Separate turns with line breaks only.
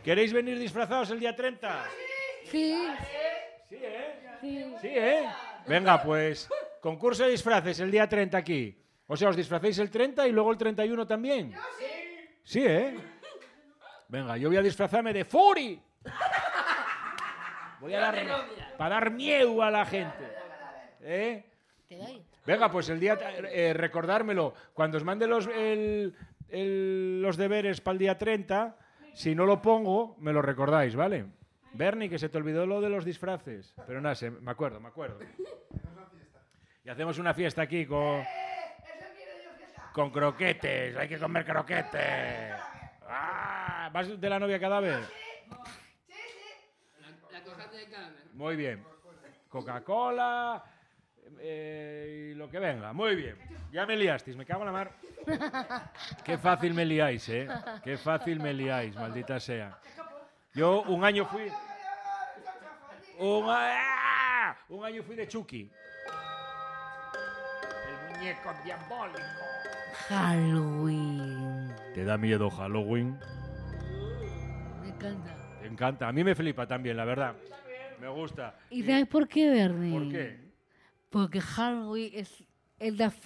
¿Queréis venir disfrazados el día 30?
Sí.
Sí, ¿eh?
Sí.
Sí, ¿eh? Venga, pues, concurso de disfraces el día 30 aquí. O sea, os disfracéis el 30 y luego el 31 también. Sí, ¿eh? Venga, yo voy a disfrazarme de Furi. Voy a dar... Para dar miedo a la gente. ¿Eh?
Te doy.
Venga, pues el día... recordármelo. Cuando os mande los deberes para el día 30, si no lo pongo, me lo recordáis, ¿vale? Bernie, que se te olvidó lo de los disfraces. Pero nada, me acuerdo. Y hacemos una fiesta aquí con croquetes. Hay que comer croquetes. ¡Ah! ¿Vas de la novia cadáver?
La cojante de cadáver.
Muy bien. Coca-Cola y lo que venga. Muy bien. Ya me liasteis, me cago en la mar. Qué fácil me liáis, ¿eh? Qué fácil me liáis, maldita sea. Yo un año fui... Un año fui de Chucky. El muñeco diabólico.
Halloween.
¿Te da miedo Halloween?
Me encanta.
Te encanta. A mí me flipa también, la verdad. Me gusta.
¿Y sabes por qué, Bernie?
¿Por qué?
Porque Halloween es la